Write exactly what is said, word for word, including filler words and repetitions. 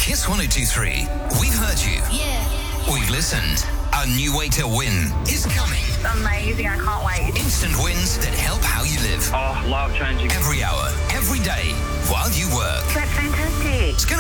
Kiss one oh two three. We've heard you. Yeah. We've listened. A new way to win is coming. Amazing, I can't wait. Instant wins that help how you live. Oh, life changing. Every hour, every day, while you work. That's fantastic. It's gonna